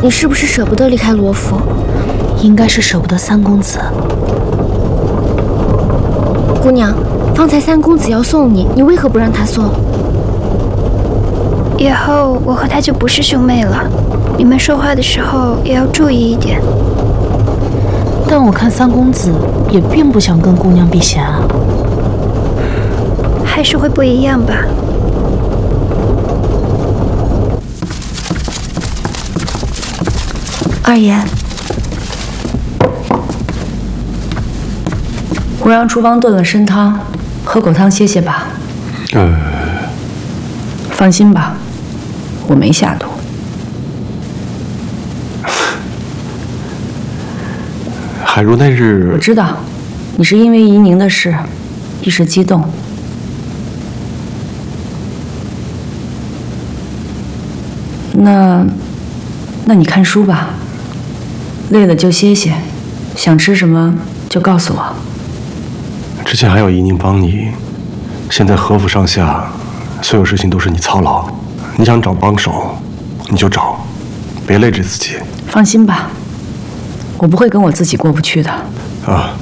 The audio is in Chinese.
你是不是舍不得离开罗府？ 应该是舍不得三公子。 姑娘，方才三公子要送你，你为何不让他送？ 以后我和他就不是兄妹了，你们说话的时候也要注意一点。 但我看三公子也并不想跟姑娘避嫌啊。 还是会不一样吧。 二爷，我让厨房炖了参汤，喝口汤歇歇吧。放心吧，我没下毒。 海如那日， 我知道，你是因为怡宁的事一时激动。那你看书吧，累了就歇歇，想吃什么就告诉我。 之前还有怡宁帮你，现在何府上下，所有事情都是你操劳。你想找帮手，你就找，别累着自己。 放心吧，我不会跟我自己过不去的。 啊。